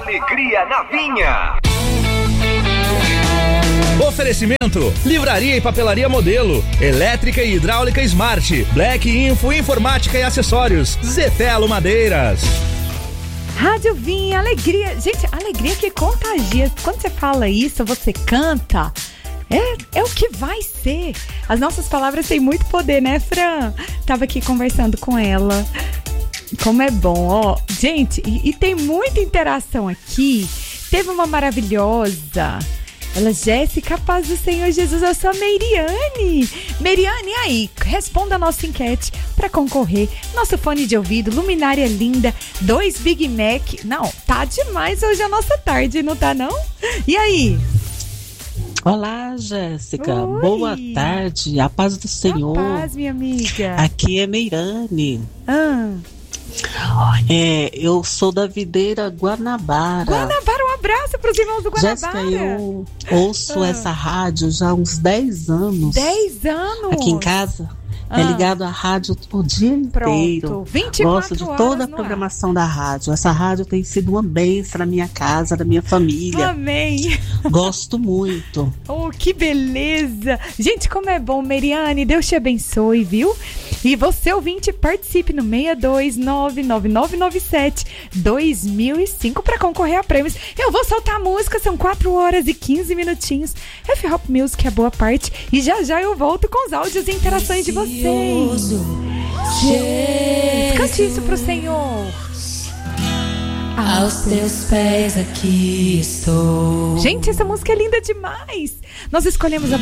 Alegria na Vinha. Oferecimento: Livraria e Papelaria Modelo, Elétrica e Hidráulica Smart, Black Info Informática e Acessórios, Zetelo Madeiras. Rádio Vinha, alegria. Gente, alegria que contagia. Quando você fala isso, você canta. É o que vai ser. As nossas palavras têm muito poder, né, Fran? Tava aqui conversando com ela. Como é bom, ó. Gente, e tem muita interação aqui. Teve uma maravilhosa. Ela, Jéssica, paz do Senhor Jesus, eu sou a Meiriane. Meiriane, aí, responda a nossa enquete para concorrer. Nosso fone de ouvido, luminária linda, 2 Big Mac. Não, tá demais hoje a nossa tarde, não tá não? E aí? Olá, Jéssica. Oi. Boa tarde. A paz do Senhor. A paz, minha amiga. Aqui é Meirane. Eu sou da Videira Guanabara. Guanabara, um abraço para os irmãos do Guanabara. Jéssica, eu ouço essa rádio já há uns 10 anos. 10 anos? Aqui em casa. É ligado à rádio o dia inteiro. 24 Gosto de toda a horas programação da rádio. Essa rádio tem sido uma bênção na minha casa, na minha família. Amém. Gosto muito. Oh, que beleza. Gente, como é bom, Meiriane. Deus te abençoe, viu? E você, ouvinte, participe no 6299997-2005 para concorrer a prêmios. Eu vou soltar a música, são 4 horas e 15 minutinhos. F-Hop Music é a boa parte. E já já eu volto com os áudios e interações de vocês. Cante isso pro Senhor. Aos teus pés aqui estou. Gente, essa música é linda demais. Nós escolhemos a